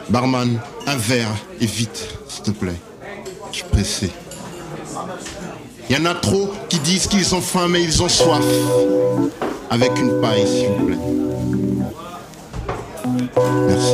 Barman, un verre et vite, s'il te plaît. Je suis pressé. Il y en a trop qui disent qu'ils ont faim mais ils ont soif. Avec une paille, s'il vous plaît. Merci.